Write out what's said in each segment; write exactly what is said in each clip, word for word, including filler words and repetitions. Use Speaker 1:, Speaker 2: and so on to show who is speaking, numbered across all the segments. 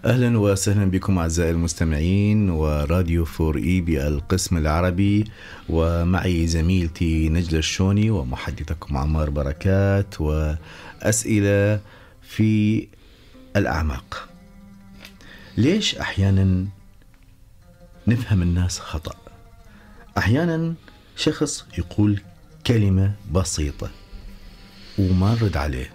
Speaker 1: أهلا وسهلا بكم أعزائي المستمعين وراديو فور إي بالقسم العربي، ومعي زميلتي نجلة الشوني ومحدثكم عمار بركات، وأسئلة في الأعماق. ليش أحيانا نفهم الناس خطأ؟ أحيانا شخص يقول كلمة بسيطة وما نرد عليه،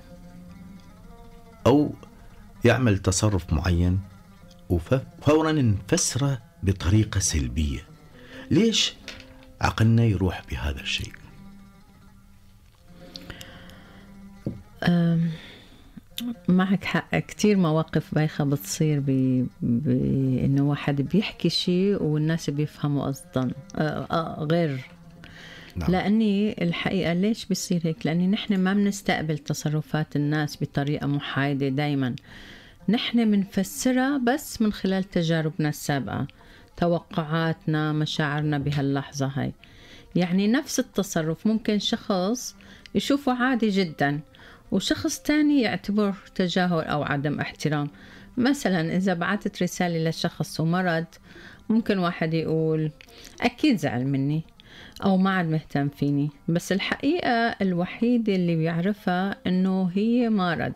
Speaker 1: أو يعمل تصرف معين وفورا نفسره بطريقة سلبية. ليش عقلنا يروح بهذا الشيء؟
Speaker 2: معك حق، كتير مواقف بايخة بتصير بأنه واحد بيحكي شيء والناس بيفهموا قصدا غير. نعم. لأني الحقيقة ليش بيصير هيك؟ لأني نحن ما بنستقبل تصرفات الناس بطريقة محايدة. دايما نحن منفسرها بس من خلال تجاربنا السابقة، توقعاتنا، مشاعرنا بهاللحظة هاي. يعني نفس التصرف ممكن شخص يشوفه عادي جدا وشخص تاني يعتبر تجاهل أو عدم احترام. مثلا إذا بعثت رسالة لشخص ومرض، ممكن واحد يقول أكيد زعل مني أو ما عاد مهتم فيني، بس الحقيقة الوحيدة اللي بيعرفها إنه هي ما رد.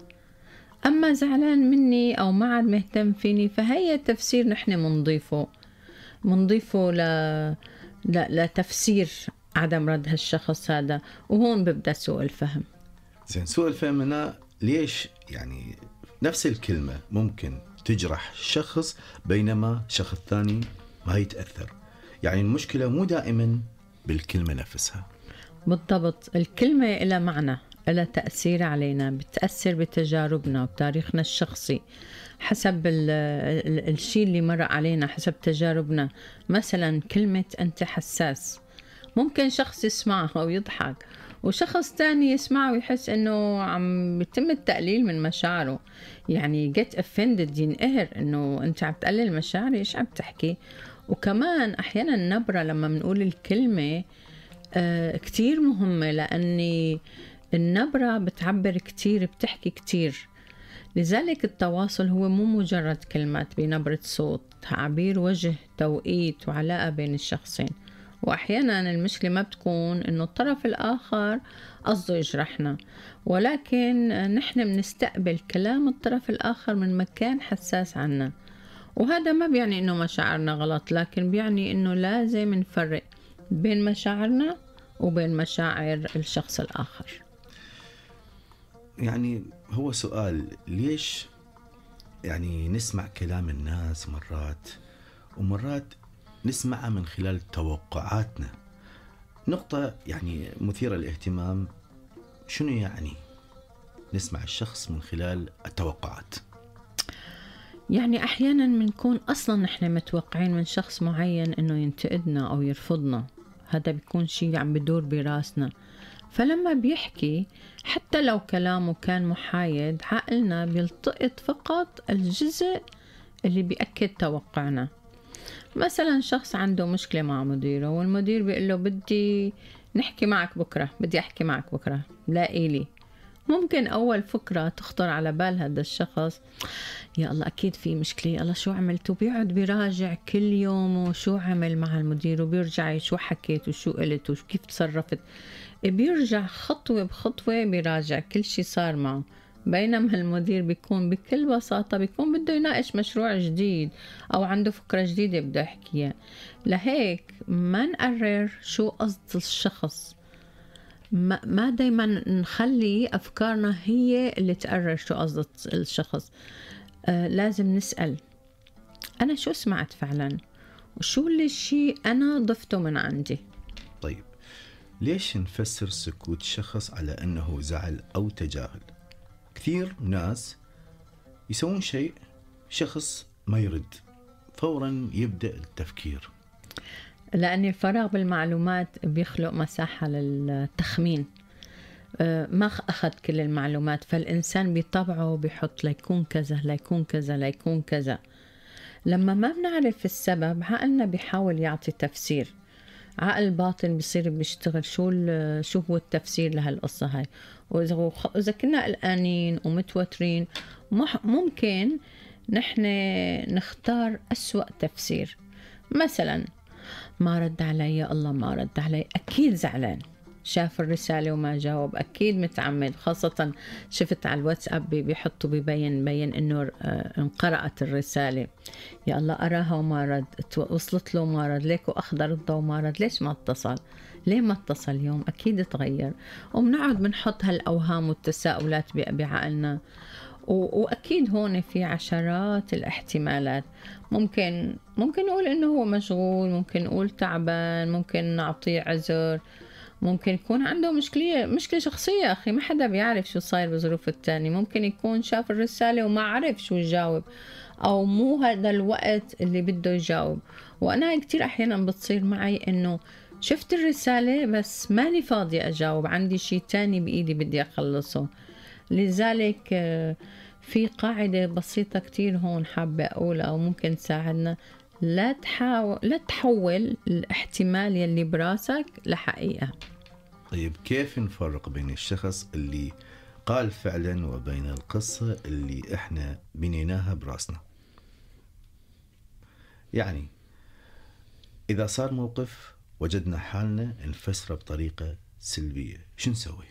Speaker 2: أما زعلان مني أو ما عاد مهتم فيني فهي تفسير نحن منضيفه منضيفه ل... ل... لتفسير عدم رد هالشخص هذا، وهون ببدأ سوء الفهم.
Speaker 1: زين، سوء الفهم هنا ليش؟ يعني نفس الكلمة ممكن تجرح شخص بينما شخص ثاني ما يتأثر. يعني المشكلة مو دائما بالكلمة نفسها.
Speaker 2: بالضبط، الكلمة لها معنى، لها تأثير علينا، بتأثر بتجاربنا وبتاريخنا الشخصي حسب الشيء اللي مر علينا، حسب تجاربنا. مثلا كلمة أنت حساس، ممكن شخص يسمعها ويضحك، وشخص تاني يسمعه ويحس انه عم بيتم التقليل من مشاعره. يعني get offended، ينقهر انه انت عم تقلل مشاعري، ايش عم تحكي؟ وكمان احيانا النبرة لما بنقول الكلمة آه كتير مهمة، لاني النبرة بتعبر كتير، بتحكي كتير. لذلك التواصل هو مو مجرد كلمات بنبرة صوت، تعبير وجه، توقيت وعلاقة بين الشخصين. وأحيانا المشكلة ما بتكون إنه الطرف الآخر قصده يجرحنا، ولكن نحن بنستقبل كلام الطرف الآخر من مكان حساس عنا. وهذا ما بيعني إنه مشاعرنا غلط، لكن بيعني إنه لازم نفرق بين مشاعرنا وبين مشاعر الشخص الآخر.
Speaker 1: يعني هو سؤال، ليش يعني نسمع كلام الناس مرات ومرات نسمعها من خلال توقعاتنا؟ نقطة يعني مثيرة للاهتمام. شنو يعني نسمع الشخص من خلال التوقعات؟
Speaker 2: يعني أحيانا بنكون أصلا نحن متوقعين من شخص معين إنه ينتقدنا أو يرفضنا، هذا بيكون شيء عم بدور براسنا. فلما بيحكي حتى لو كلامه كان محايد، عقلنا بيلتقط فقط الجزء اللي بيأكد توقعنا. مثلا شخص عنده مشكلة مع مديره، والمدير بيقول له بدي نحكي معك بكرة، بدي أحكي معك بكرة، لاقي لي. ممكن أول فكرة تخطر على بال هذا الشخص، يا الله أكيد في مشكلة، يا الله شو عملت؟ وبيقعد بيراجع كل يوم وشو عمل مع المدير، وبيرجع شو حكيت وشو قلت وكيف تصرفت. بيرجع خطوة بخطوة بيراجع كل شي صار معه، بينما المدير بيكون بكل بساطة بيكون بده يناقش مشروع جديد أو عنده فكرة جديدة بده يحكيها. لهيك ما نقرر شو قصد الشخص، ما, ما دايما نخلي أفكارنا هي اللي تقرر شو قصد الشخص. آه لازم نسأل أنا شو سمعت فعلا، وشو اللي الشيء أنا ضفته من عندي.
Speaker 1: طيب، ليش نفسر سكوت شخص على أنه زعل أو تجاهل؟ كثير ناس يسوون شيء، شخص ما يرد، فورا يبدأ التفكير.
Speaker 2: لأن الفراغ بالمعلومات بيخلق مساحة للتخمين. ما أخذ كل المعلومات، فالإنسان بطبعه بيحط ليكون كذا ليكون كذا ليكون كذا. لما ما بنعرف السبب، عقلنا بيحاول يعطي تفسير. عقل الباطن بيصير بيشتغل شو شو هو التفسير لهالقصة هاي. وإذا كنا قلقانين ومتوترين، ممكن نحن نختار أسوأ تفسير. مثلا ما رد علي، الله ما رد علي، أكيد زعلان، شاف الرسالة وما جاوب، أكيد متعمد. خاصة شفت على الواتساب بيحطوا ببين بين إنه انقرأت الرسالة، يا الله أراها وما رد، وصلت له وما رد، ليكو أخضر الضوء وما رد، ليش ما اتصل؟ ليه ما اتصل اليوم؟ أكيد تغير. وبنقعد بنحط هالأوهام والتساؤلات بعقلنا، وأكيد هون في عشرات الاحتمالات. ممكن ممكن نقول إنه هو مشغول، ممكن نقول تعبان، ممكن نعطيه عذر، ممكن يكون عنده مشكلة مشكلة شخصية. أخي ما حدا بيعرف شو صاير بظروف التاني، ممكن يكون شاف الرسالة وما عرف شو يجاوب، أو مو هذا الوقت اللي بده يجاوب. وأنا كتير أحيانا بتصير معي إنه شفت الرسالة بس ماني فاضية أجاوب، عندي شي تاني بإيدي بدي أخلصه. لذلك في قاعدة بسيطة كتير هون حابة أقولها وممكن تساعدنا: لا تحاول لا تحول الاحتمال يلي براسك لحقيقة.
Speaker 1: طيب كيف نفرق بين الشخص اللي قال فعلا وبين القصة اللي احنا بنيناها براسنا؟ يعني إذا صار موقف وجدنا حالنا نفسره بطريقة سلبية، شو نسوي؟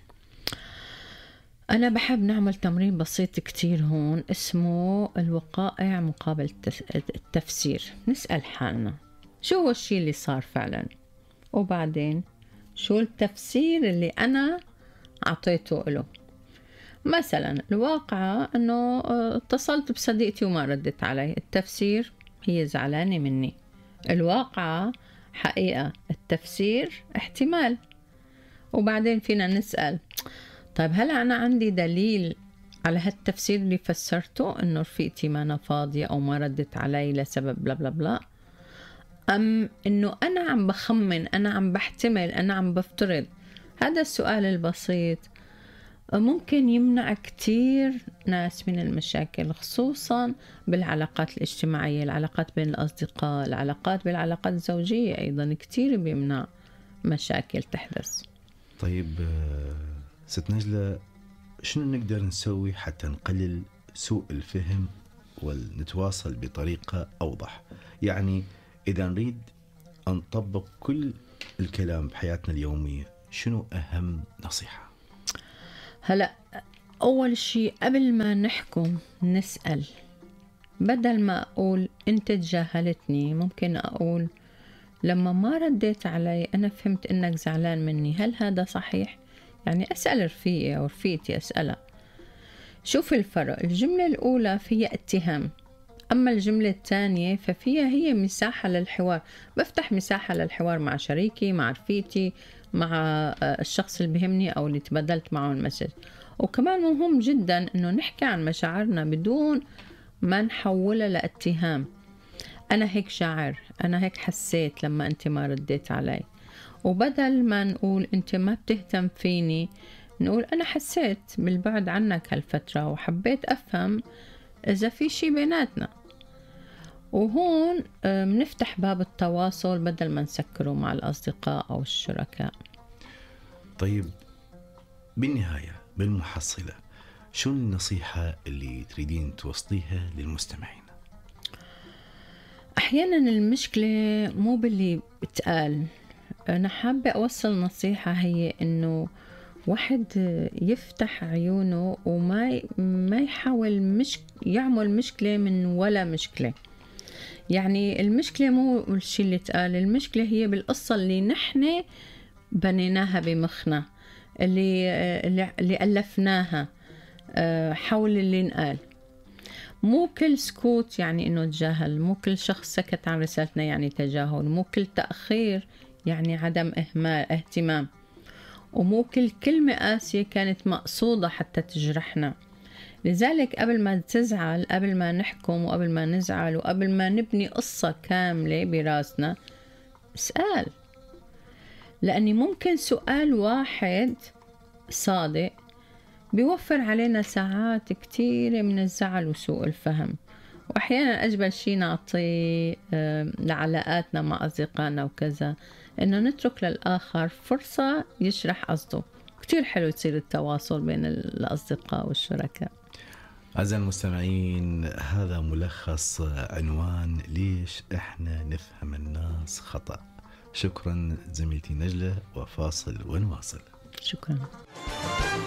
Speaker 2: أنا بحب نعمل تمرين بسيط كتير هون اسمه الوقائع مقابل التفسير. نسأل حالنا شو هو الشيء اللي صار فعلا، وبعدين شو التفسير اللي أنا عطيته له. مثلا الواقعة أنه اتصلت بصديقتي وما ردت علي، التفسير هي زعلانة مني. الواقعة حقيقة، التفسير احتمال. وبعدين فينا نسأل: طيب هل أنا عندي دليل على هالتفسير اللي فسرته، إنه رفيقتي ما أنا فاضية أو ما ردت علي لسبب بلا بلا بلا، أم إنه أنا عم بخمن، أنا عم بحتمل، أنا عم بفترض؟ هذا السؤال البسيط ممكن يمنع كتير ناس من المشاكل، خصوصا بالعلاقات الاجتماعية، العلاقات بين الأصدقاء، العلاقات بالعلاقات الزوجية أيضا كتير بيمنع مشاكل تحدث.
Speaker 1: طيب ست نجلة، شنو نقدر نسوي حتى نقلل سوء الفهم ونتواصل بطريقة أوضح؟ يعني إذا نريد أن نطبق كل الكلام بحياتنا اليومية، شنو أهم نصيحة؟
Speaker 2: هلأ أول شيء قبل ما نحكم نسأل. بدل ما أقول أنت تجاهلتني، ممكن أقول لما ما رديت علي أنا فهمت أنك زعلان مني، هل هذا صحيح؟ يعني أسأل رفيقي أو رفيقتي، أسألها. شوف الفرق، الجملة الأولى فيها اتهام، أما الجملة الثانية ففيها هي مساحة للحوار. بفتح مساحة للحوار مع شريكي، مع رفيقتي، مع الشخص اللي بيهمني أو اللي تبادلت معه المسج. وكمان مهم جدا أنه نحكي عن مشاعرنا بدون ما نحولها لاتهام. أنا هيك شعر، أنا هيك حسيت لما أنت ما رديت علي. وبدل ما نقول أنت ما بتهتم فيني، نقول أنا حسيت بالبعد عنك هالفترة وحبيت أفهم إذا في شي بيناتنا. وهون بنفتح باب التواصل بدل ما نسكره مع الأصدقاء أو الشركاء.
Speaker 1: طيب بالنهاية، بالمحصلة، شو النصيحة اللي تريدين توصليها للمستمعين؟
Speaker 2: أحيانا المشكلة مو باللي بتقال. أنا حابة أوصل نصيحة، هي إنه واحد يفتح عيونه وما ما يحاول مش يعمل مشكلة من ولا مشكلة. يعني المشكلة مو الشيء اللي تقال، المشكلة هي بالقصة اللي نحن بنيناها بمخنا، اللي اللي ألفناها حول اللي نقال. مو كل سكوت يعني إنه تجاهل، مو كل شخص سكت عن رسالتنا يعني تجاهل، مو كل تأخير يعني عدم إهمال اهتمام، ومو كل كلمة قاسية كانت مقصودة حتى تجرحنا. لذلك قبل ما تزعل، قبل ما نحكم وقبل ما نزعل وقبل ما نبني قصة كاملة براسنا، اسأل. لأني ممكن سؤال واحد صادق بيوفر علينا ساعات كتيرة من الزعل وسوء الفهم. وأحيانا أجمل شي نعطي لعلاقاتنا مع أصدقائنا وكذا، إنه نترك للآخر فرصة يشرح قصده. كتير حلو يصير التواصل بين الأصدقاء والشركاء.
Speaker 1: أعزائي المستمعين، هذا ملخص عنوان ليش إحنا نفهم الناس خطأ. شكرا زميلتي نجلة، وفاصل ونواصل.
Speaker 2: شكرا.